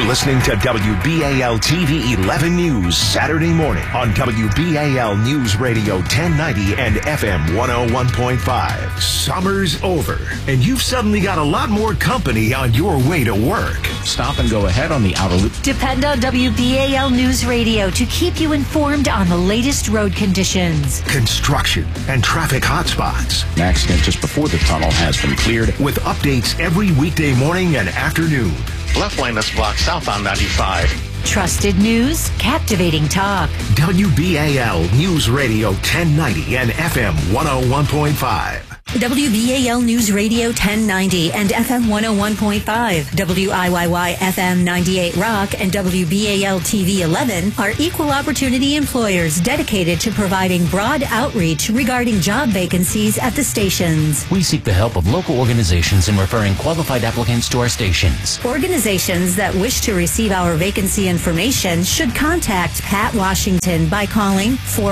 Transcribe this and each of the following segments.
listening to WBAL TV 11 News Saturday morning on WBAL News Radio 1090 and FM 101.5. Summer's over, and you've suddenly got a lot more company on your way to work. Stop and go ahead on the outer loop. Depend on WBAL News Radio to keep you informed on the latest road conditions, construction, and traffic hotspots. An accident just before the tunnel has been cleared. With updates every weekday morning and afternoon. Left lane is blocked southbound 95. Trusted news, captivating talk. WBAL News Radio 1090 and FM 101.5. WBAL News Radio 1090 and FM 101.5, WIYY FM 98 Rock, and WBAL TV 11 are equal opportunity employers dedicated to providing broad outreach regarding job vacancies at the stations. We seek the help of local organizations in referring qualified applicants to our stations. Organizations that wish to receive our vacancy information should contact Pat Washington by calling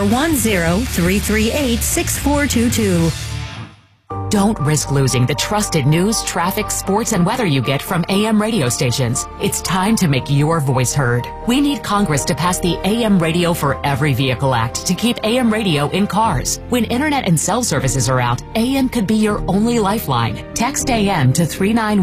410-338-6422. Don't risk losing the trusted news, traffic, sports, and weather you get from AM radio stations. It's time to make your voice heard. We need Congress to pass the AM Radio for Every Vehicle Act to keep AM radio in cars. When internet and cell services are out, AM could be your only lifeline. Text AM to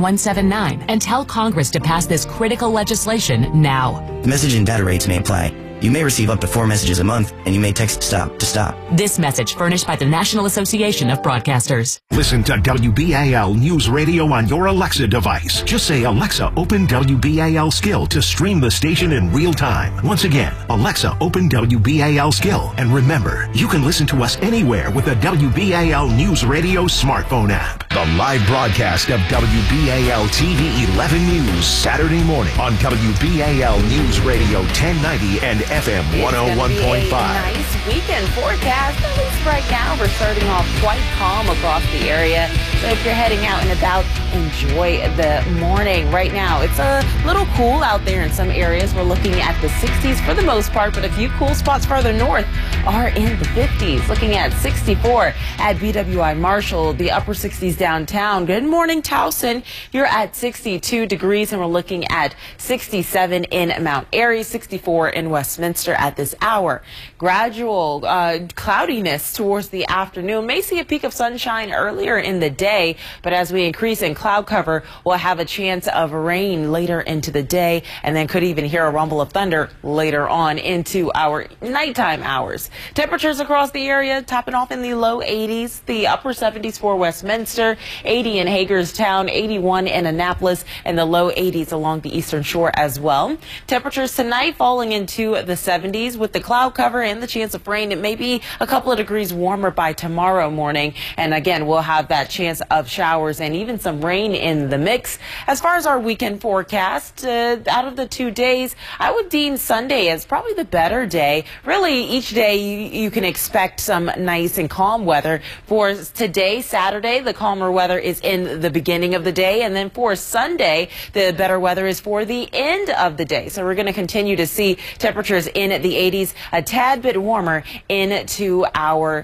39179 and tell Congress to pass this critical legislation now. The message and data rates may apply. You may receive up to 4 messages a month, and you may text STOP to stop. This message furnished by the National Association of Broadcasters. Listen to WBAL News Radio on your Alexa device. Just say, Alexa, open WBAL Skill to stream the station in real time. Once again, Alexa, open WBAL Skill. And remember, you can listen to us anywhere with the WBAL News Radio smartphone app. The live broadcast of WBAL TV 11 News Saturday morning on WBAL News Radio 1090 and FM 101.5. Nice weekend forecast. At least right now, we're starting off quite calm across the area. So if you're heading out and about, enjoy the morning. Right now, it's a little cool out there in some areas. We're looking at the 60s for the most part, but a few cool spots farther north are in the 50s. Looking at 64 at BWI Marshall, the upper 60s downtown. Good morning, Towson. You're at 62 degrees, and we're looking at 67 in Mount Airy, 64 in Westminster at this hour. Gradual cloudiness towards the afternoon. May see a peak of sunshine earlier in the day, but as we increase in cloud cover, we'll have a chance of rain later into the day, and then could even hear a rumble of thunder later on into our nighttime hours. Temperatures across the area topping off in the low 80s, the upper 70s for Westminster, 80 in Hagerstown, 81 in Annapolis, and the low 80s along the eastern shore as well. Temperatures tonight falling into the 70s with the cloud cover and the chance of rain. It may be a couple of degrees warmer by tomorrow morning, and again, we'll have that chance of showers and even some rain in the mix. As far as our weekend forecast, out of the 2 days, I would deem Sunday as probably the better day. Really, each day you can expect some nice and calm weather. For today, Saturday, the calmer weather is in the beginning of the day, and then for Sunday, the better weather is for the end of the day. So we're going to continue to see temperatures in the 80s, a tad bit warmer into our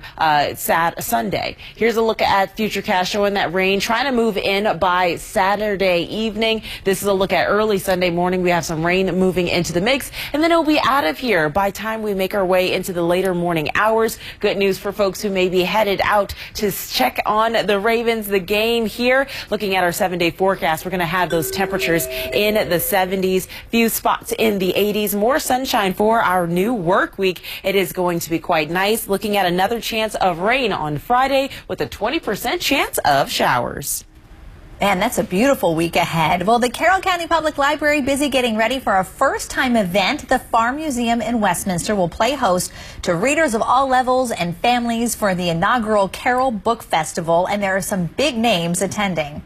Sunday. Here's a look at Futurecast showing that rain trying to move in by Saturday evening. This is a look at early Sunday morning. We have some rain moving into the mix, and then it'll be out of here by time we make our way into the later morning hours. Good news for folks who may be headed out to check on the Ravens, the game here. Looking at our 7-day forecast, we're going to have those temperatures in the 70s, few spots in the 80s, more sunshine for our new work week. It is going to be quite nice. Looking at another chance of rain on Friday with a 20% chance of showers. Man, that's a beautiful week ahead. Well, the Carroll County Public Library busy getting ready for a first-time event. The Farm Museum in Westminster will play host to readers of all levels and families for the inaugural Carroll Book Festival, and there are some big names attending.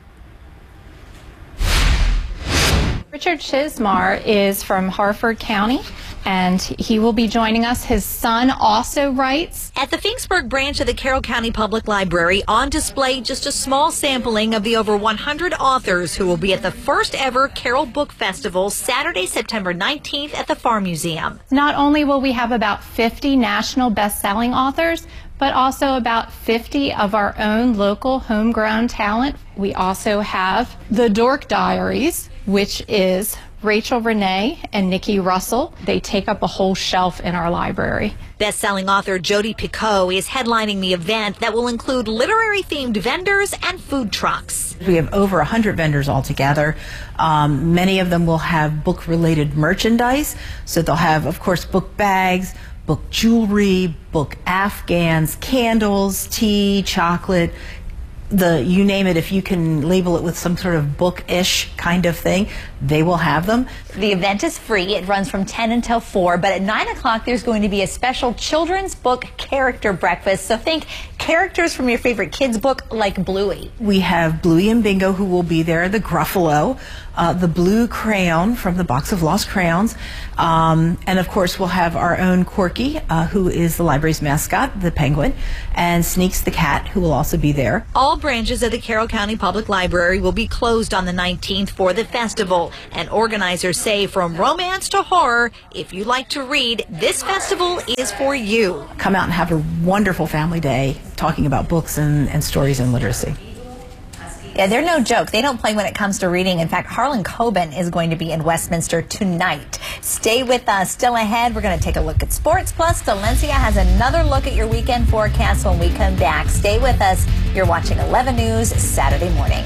Richard Chismar is from Harford County, and he will be joining us. His son also writes. At the Finksburg branch of the Carroll County Public Library, on display just a small sampling of the over 100 authors who will be at the first ever Carroll Book Festival Saturday, September 19th at the Farm Museum. Not only will we have about 50 national best-selling authors, but also about 50 of our own local homegrown talent. We also have The Dork Diaries, which is Rachel Renee and Nikki Russell. They take up a whole shelf in our library. Best-selling author Jodi Picoult is headlining the event that will include literary-themed vendors and food trucks. We have over 100 vendors altogether. Many of them will have book-related merchandise. So they'll have, of course, book bags, book jewelry, book afghans, candles, tea, chocolate, you name it. If you can label it with some sort of book-ish kind of thing, they will have them. The event is free. It runs from 10 until 4, but at 9 o'clock there's going to be a special children's book character breakfast. So think characters from your favorite kids book like Bluey. We have Bluey and Bingo who will be there, the Gruffalo, the Blue Crayon from the Box of Lost Crayons, and of course we'll have our own Corky, who is the library's mascot, the penguin, and Sneaks the cat, who will also be there. All branches of the Carroll County Public Library will be closed on the 19th for the festival, and organizers say from romance to horror, if you like to read, this festival is for you. Come out and have a wonderful family day talking about books and stories and literacy. Yeah, they're no joke. They don't play when it comes to reading. In fact, Harlan Coben is going to be in Westminster tonight. Stay with us. Still ahead, we're going to take a look at sports. Plus, Valencia has another look at your weekend forecast when we come back. Stay with us. You're watching 11 News Saturday morning.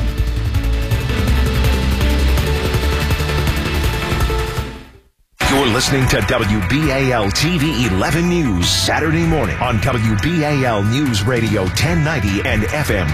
You're listening to WBAL TV 11 News Saturday morning on WBAL News Radio 1090 and FM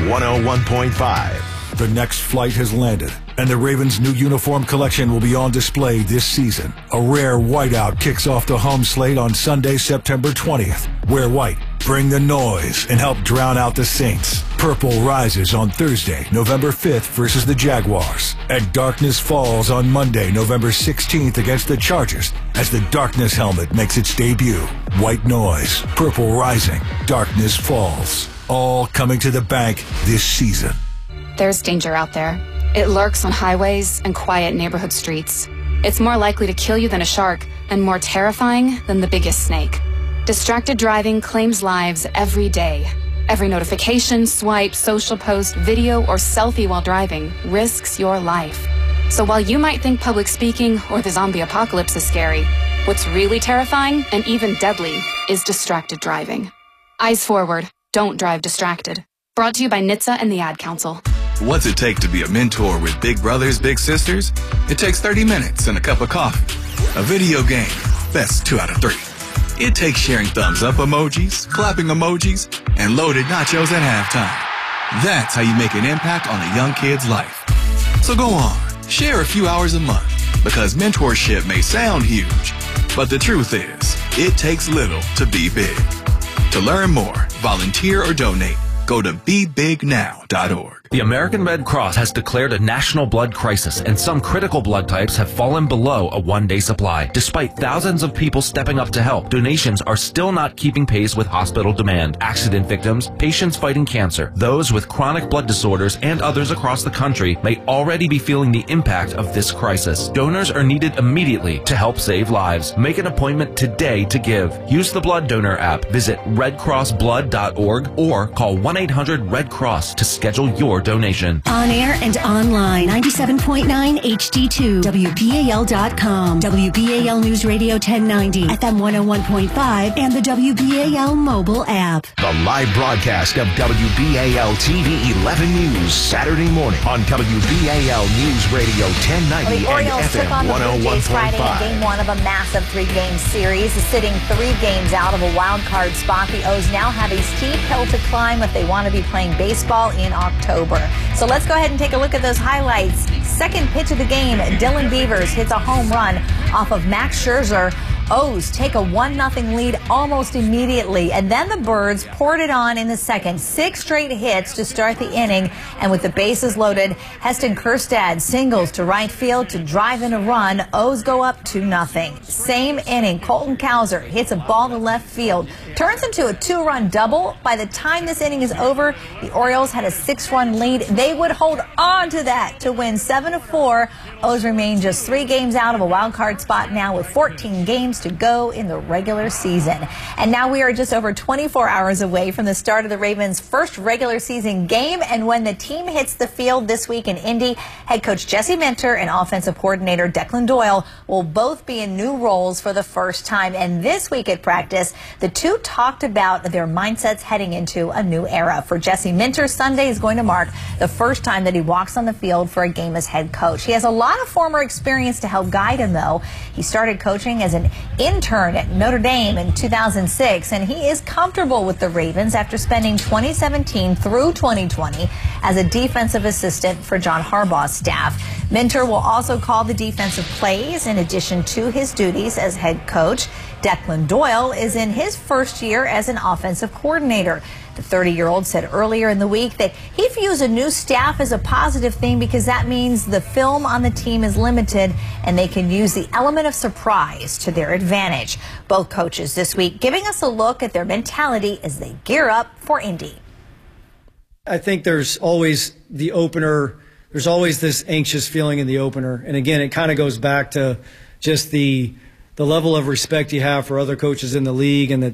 101.5. The next flight has landed, and the Ravens' new uniform collection will be on display this season. A rare whiteout kicks off the home slate on Sunday, September 20th. Wear white, bring the noise, and help drown out the Saints. Purple rises on Thursday, November 5th versus the Jaguars. And darkness falls on Monday, November 16th against the Chargers as the darkness helmet makes its debut. White noise, purple rising, darkness falls. All coming to the bank this season. There's danger out there. It lurks on highways and quiet neighborhood streets. It's more likely to kill you than a shark and more terrifying than the biggest snake. Distracted driving claims lives every day. Every notification, swipe, social post, video, or selfie while driving risks your life. So while you might think public speaking or the zombie apocalypse is scary, what's really terrifying and even deadly is distracted driving. Eyes forward, don't drive distracted. Brought to you by NHTSA and the Ad Council. What's it take to be a mentor with big brothers, big sisters? It takes 30 minutes and a cup of coffee. A video game, that's 2 out of 3. It takes sharing thumbs up emojis, clapping emojis, and loaded nachos at halftime. That's how you make an impact on a young kid's life. So go on, share a few hours a month, because mentorship may sound huge, but the truth is, it takes little to be big. To learn more, volunteer or donate, go to BeBigNow.org. The American Red Cross has declared a national blood crisis, and some critical blood types have fallen below a one-day supply. Despite thousands of people stepping up to help, donations are still not keeping pace with hospital demand. Accident victims, patients fighting cancer, those with chronic blood disorders, and others across the country may already be feeling the impact of this crisis. Donors are needed immediately to help save lives. Make an appointment today to give. Use the Blood Donor app, visit redcrossblood.org, or call 1-800-RED-CROSS to schedule your donation. On air and online, 97.9 HD2, WBAL.com, WBAL News Radio 1090, FM 101.5, and the WBAL mobile app. The live broadcast of WBAL TV 11 News Saturday morning on WBAL News Radio 1090 the Orioles and took FM on the Blue Jays Friday in 101.5. Game 1 of a massive 3-game series, sitting 3 games out of a wild card spot. The O's now have a steep hill to climb if they want to be playing baseball in October. So let's go ahead and take a look at those highlights. Second pitch of the game, Dylan Beavers hits a home run off of Max Scherzer. O's take a 1-0 lead almost immediately, and then the Birds poured it on in the second. 6 straight hits to start the inning, and with the bases loaded, Heston Kjerstad singles to right field to drive in a run. O's go up 2-0. Same inning, Colton Cowser hits a ball to left field, turns into a 2-run double. By the time this inning is over, the Orioles had a 6-run lead. They would hold on to that to win 7-4. O's remain just 3 games out of a wild card spot now with 14 games games to go in the regular season. And now we are just over 24 hours away from the start of the Ravens' first regular season game. And when the team hits the field this week in Indy, head coach Jesse Minter and offensive coordinator Declan Doyle will both be in new roles for the first time. And this week at practice, the two talked about their mindsets heading into a new era. For Jesse Minter, Sunday is going to mark the first time that he walks on the field for a game as head coach. He has a lot of former experience to help guide him, though. He started coaching as an intern at Notre Dame in 2006, and he is comfortable with the Ravens after spending 2017 through 2020 as a defensive assistant for John Harbaugh's staff. Minter will also call the defensive plays in addition to his duties as head coach. Declan Doyle is in his first year as an offensive coordinator. The 30-year-old said earlier in the week that he views a new staff as a positive thing because that means the film on the team is limited and they can use the element of surprise to their advantage. Both coaches this week giving us a look at their mentality as they gear up for Indy. I think there's always the opener. There's always this anxious feeling in the opener. And again, it kind of goes back to just the level of respect you have for other coaches in the league and that